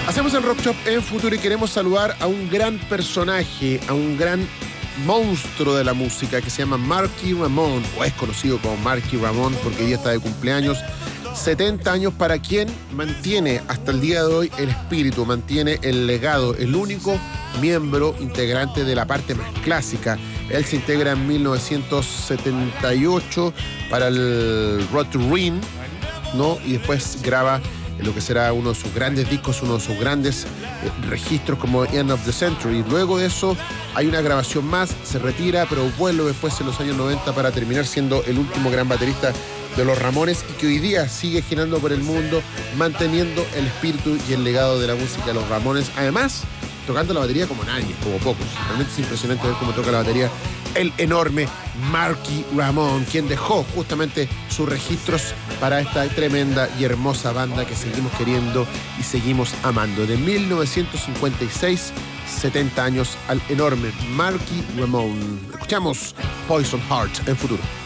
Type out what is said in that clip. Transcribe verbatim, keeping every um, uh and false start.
Hacemos el Rock Shop en Futuro y queremos saludar a un gran personaje, a un gran monstruo de la música que se llama Marky Ramone, o es conocido como Marky Ramone porque hoy día está de cumpleaños. setenta años, para quien mantiene hasta el día de hoy el espíritu, mantiene el legado, el único miembro integrante de la parte más clásica. Él se integra en mil novecientos setenta y ocho para el Road to Ruin, ¿no? Y después graba lo que será uno de sus grandes discos, uno de sus grandes eh, registros como End of the Century. Luego de eso hay una grabación más, se retira, pero vuelve después en los años noventa para terminar siendo el último gran baterista de los Ramones, y que hoy día sigue girando por el mundo, manteniendo el espíritu y el legado de la música de los Ramones. Además, tocando la batería como nadie, como pocos. Realmente es impresionante ver cómo toca la batería el enorme Marky Ramone, quien dejó justamente sus registros para esta tremenda y hermosa banda que seguimos queriendo y seguimos amando. De mil novecientos cincuenta y seis, setenta años al enorme Marky Ramone. Escuchamos Poison Heart en Futuro.